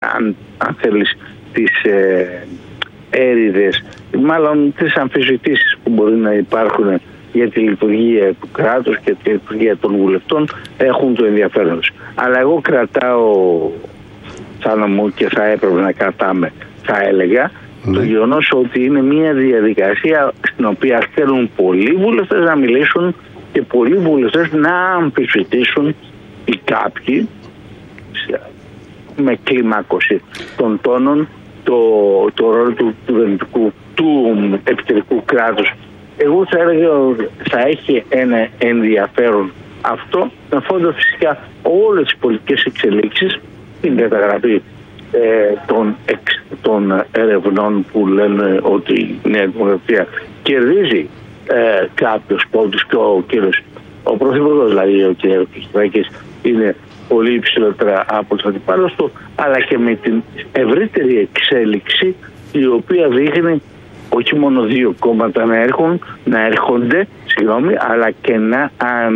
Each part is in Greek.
αν θέλεις, τις έρηδες, μάλλον τις αμφισβητήσεις που μπορεί να υπάρχουν για τη λειτουργία του κράτους και τη λειτουργία των βουλευτών έχουν το ενδιαφέρον τους. Αλλά εγώ κρατάω, Θάνο μου, και θα έπρεπε να κρατάμε, θα έλεγα, το γεγονός ότι είναι μια διαδικασία στην οποία θέλουν πολλοί βουλευτές να μιλήσουν και πολλοί βουλευτές να αμφισβητήσουν οι κάποιοι με κλιμάκωση των τόνων το ρόλο του επιτελικού κράτους. Εγώ θα έλεγα ότι θα έχει ένα ενδιαφέρον αυτό, εφόσον φυσικά όλες τις πολιτικές εξελίξεις, την καταγραφή των ερευνών που λένε ότι η Νέα Δημοκρατία κερδίζει κάποιους πόντους και ο Πρωθυπουργός, δηλαδή ο κ. Κωστάκης, είναι πολύ υψηλότερα από τους αντιπάλους του, αλλά και με την ευρύτερη εξέλιξη η οποία δείχνει όχι μόνο δύο κόμματα να έρχονται, αλλά και να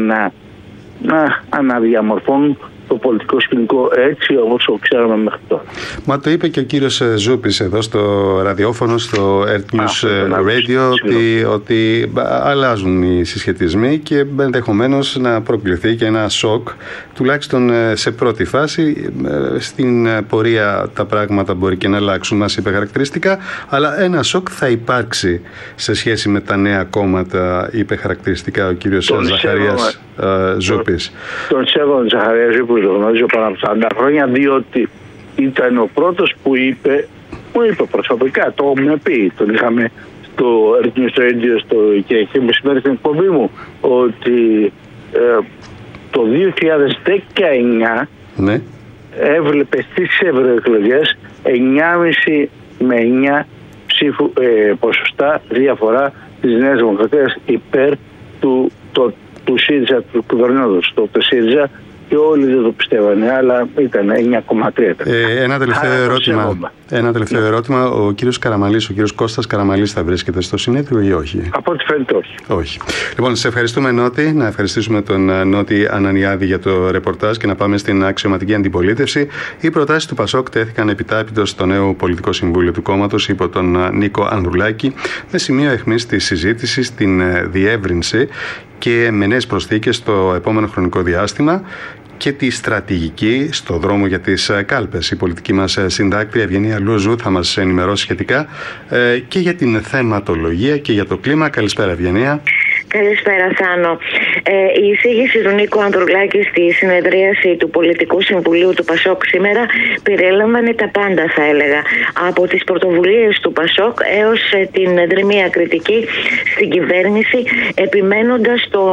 αναδιαμορφώνουν το πολιτικό σκηνικό έτσι όπως το ξέραμε μέχρι τώρα. Μα το είπε και ο κύριος Ζούπης εδώ στο ραδιόφωνο, στο Earth News Radio, ότι αλλάζουν οι συσχετισμοί και ενδεχομένως να προκληθεί και ένα σοκ, τουλάχιστον σε πρώτη φάση. Στην πορεία τα πράγματα μπορεί και να αλλάξουν, μας είπε χαρακτηριστικά, αλλά ένα σοκ θα υπάρξει σε σχέση με τα νέα κόμματα, είπε χαρακτηριστικά ο κύριος Ζαχαρίας Ζούπης. Τον Σέβον Ζαχαρία Ζούπη που το γνωρίζω πάνω από 40 χρόνια, διότι ήταν ο πρώτος που μου είπε προσωπικά, το με πει, τον είχαμε στο Earth News Radio και εκεί μεσημέρι στην εκπομπή μου, ότι το 2019 έβλεπε στις ευρωεκλογές 9,5 με 9 ποσοστά διαφορά της Νέας Δημοκρατίας υπέρ του ΣΥΡΙΖΑ, του κυβερνώντος, το ΣΥΡΙΖΑ, και όλοι δεν το πιστεύανε, αλλά ήταν 9,3. Ένα τελευταίο ερώτημα. Ο κύριος Καραμαλής, ο κύριος Κώστας Καραμαλής θα βρίσκεται στο συνέδριο ή όχι? Από ό,τι φαίνεται όχι. Λοιπόν, σε ευχαριστούμε, Νότι. Να ευχαριστήσουμε τον Νότι Ανανιάδη για το ρεπορτάζ και να πάμε στην αξιωματική αντιπολίτευση. Οι προτάσεις του ΠΑΣΟΚ τέθηκαν επιτάπητος στο νέο πολιτικό συμβούλιο του κόμματος υπό τον Νίκο Ανδρουλάκη, με σημείο αιχμής της συζήτησης στην διεύρυνση και με νέες προσθήκες στο επόμενο χρονικό διάστημα και τη στρατηγική στο δρόμο για τις κάλπες. Η πολιτική μας συντάκτρια Ευγενία Λούζου θα μας ενημερώσει σχετικά και για την θεματολογία και για το κλίμα. Καλησπέρα, Ευγενία. Καλησπέρα, Θάνο. Η εισήγηση του Νίκου Ανδρουλάκη στη συνεδρίαση του Πολιτικού Συμβουλίου του ΠΑΣΟΚ σήμερα περιέλαμβανε τα πάντα, θα έλεγα. Από τις πρωτοβουλίες του ΠΑΣΟΚ έως την δρυμία κριτική στην κυβέρνηση, επιμένοντας το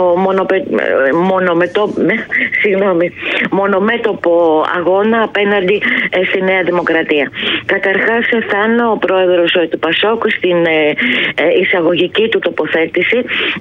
μονομέτωπο αγώνα απέναντι στη Νέα Δημοκρατία. Καταρχάς, Θάνο, ο πρόεδρος του ΠΑΣΟΚ στην εισαγωγική του τοποθέτηση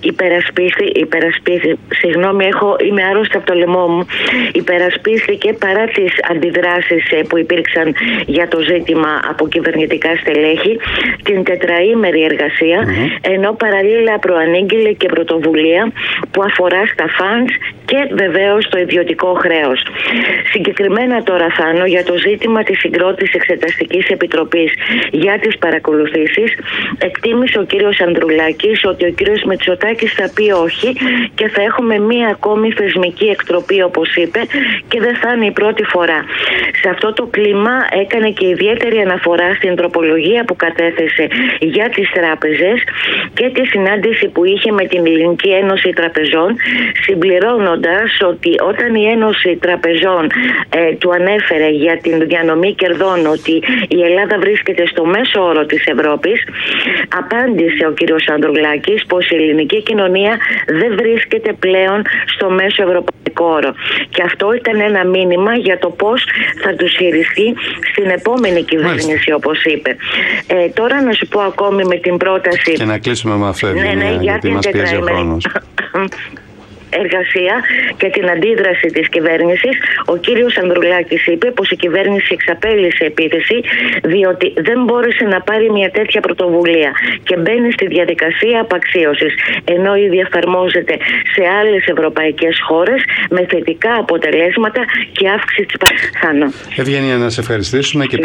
είμαι άρρωστη από το λαιμό μου. Υπερασπίστηκε παρά τις αντιδράσεις που υπήρξαν για το ζήτημα από κυβερνητικά στελέχη την τετραήμερη εργασία, ενώ παραλλήλα προανήγγειλε και πρωτοβουλία που αφορά στα φαντς και βεβαίως το ιδιωτικό χρέος. Συγκεκριμένα τώρα, Θάνο, για το ζήτημα της συγκρότησης Εξεταστικής Επιτροπής για τις παρακολουθήσεις, εκτίμησε ο κύριος Ανδρουλάκης ότι ο κύριος Μητσοτάκης θα πει όχι και θα έχουμε μία ακόμη θεσμική εκτροπή, όπως είπε, και δεν θα είναι η πρώτη φορά. Σε αυτό το κλίμα έκανε και ιδιαίτερη αναφορά στην τροπολογία που κατέθεσε για τις τράπεζες και τη συνάντηση που είχε με την Ελληνική Ένωση Τραπεζών, συμπληρώνοντας ότι όταν η Ένωση Τραπεζών του ανέφερε για την διανομή κερδών ότι η Ελλάδα βρίσκεται στο μέσο όρο της Ευρώπης, απάντησε ο κύριος Ανδρουλάκης πως η ελληνική κοινωνία δεν βρίσκεται πλέον στο μέσο ευρωπαϊκό όρο. Και αυτό ήταν ένα μήνυμα για το πώς θα τους χειριστεί στην επόμενη κυβέρνηση, όπως είπε. Τώρα να σου πω ακόμη με την πρόταση. Και να κλείσουμε με αυτό, γιατί μας πιέζει ο χρόνος. Εργασία και την αντίδραση της κυβέρνησης, ο κύριος Ανδρουλάκης είπε πως η κυβέρνηση εξαπέλυσε επίθεση διότι δεν μπόρεσε να πάρει μια τέτοια πρωτοβουλία και μπαίνει στη διαδικασία απαξίωσης, ενώ ήδη εφαρμόζεται σε άλλες ευρωπαϊκές χώρες με θετικά αποτελέσματα και αύξηση της. Ευγένεια, να σε ευχαριστήσουμε και